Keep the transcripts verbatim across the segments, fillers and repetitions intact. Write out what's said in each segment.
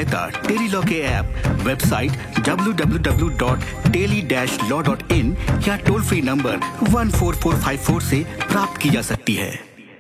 सहायता tele law के app, website W W W dot tele dash law dot in या toll free number one four four five four से प्राप्त की जा सकती है।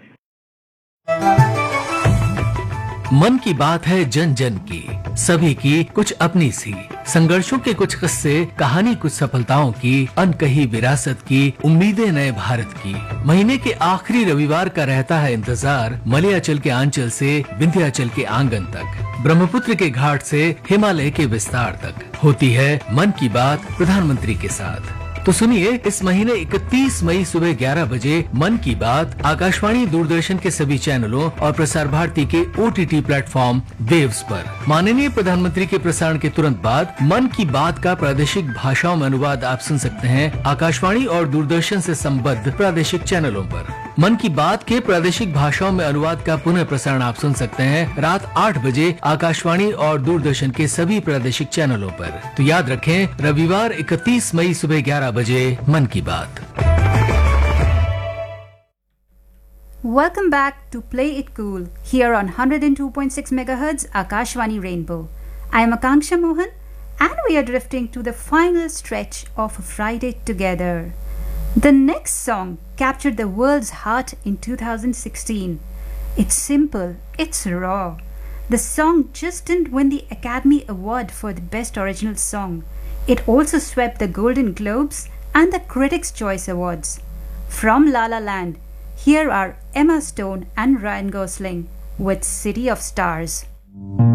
मन की बात है जन जन की, सभी की कुछ अपनी सी, संघर्षों के कुछ किस्से, कहानी कुछ सफलताओं की, अनकही विरासत की, उम्मीदें नए भारत की। महीने के आखिरी रविवार का रहता है इंतजार, मलयाचल के आंचल से विंध्याचल के आंगन तक, ब्रह्मपुत्र के घाट से हिमालय के विस्तार तक होती है मन की बात प्रधानमंत्री के साथ। तो सुनिए, इस महीने इकतीस मई सुबह ग्यारह बजे मन की बात आकाशवाणी, दूरदर्शन के सभी चैनलों और प्रसार भारती के O T T platform waves पर। माननीय प्रधानमंत्री के प्रसारण के तुरंत बाद मन की बात का प्रादेशिक भाषाओं में अनुवाद आप सुन सकते हैं आकाशवाणी और दूरदर्शन से संबद्ध प्रादेशिक चैनलों पर। मन की बात के प्रादेशिक भाषाओं में अनुवाद का पुनः प्रसारण आप सुन सकते हैं रात आठ बजे आकाशवाणी और दूरदर्शन के सभी प्रादेशिक चैनलों पर। तो याद रखें, रविवार इकतीस मई सुबह ग्यारह बजे मन की बात। Welcome back to Play It Cool here on one hundred two point six megahertz Akashvani Rainbow. I am Akanksha Mohan and we are drifting to the final stretch of Friday together. The next song captured the world's heart in two thousand sixteen. It's simple, it's raw. The song just didn't win the Academy Award for the Best Original Song. It also swept the Golden Globes and the Critics' Choice Awards. From La La Land, here are Emma Stone and Ryan Gosling with City of Stars.